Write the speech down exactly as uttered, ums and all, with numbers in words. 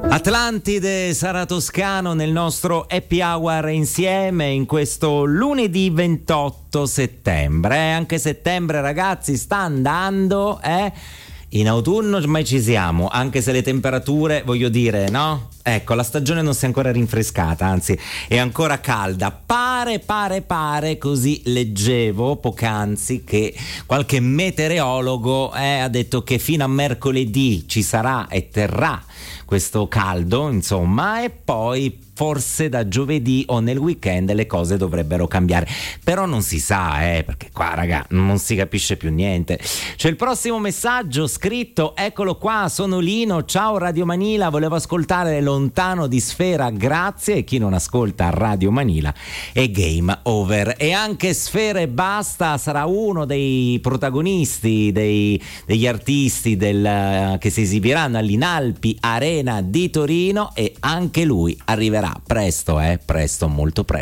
Atlantide, Sara Toscano nel nostro happy hour insieme in questo lunedì ventotto settembre. Eh, anche settembre, ragazzi, sta andando, eh? In autunno ormai ci siamo, anche se le temperature, voglio dire, no? Ecco, la stagione non si è ancora rinfrescata, anzi è ancora calda. Pare, pare, pare, così leggevo poc'anzi, che qualche meteorologo eh, ha detto che fino a mercoledì ci sarà e terrà questo caldo, insomma, e poi forse da giovedì o nel weekend le cose dovrebbero cambiare, però non si sa, eh, perché qua, raga, non si capisce più niente. C'è il prossimo messaggio scritto, eccolo qua, sono Lino, ciao Radio Manila, volevo ascoltare Lontano di Sfera, grazie, e chi non ascolta Radio Manila è game over. E anche Sfera e Basta sarà uno dei protagonisti, dei, degli artisti del, che si esibiranno all'Inalpi Arena di Torino, e anche lui arriverà presto, eh, presto, molto presto.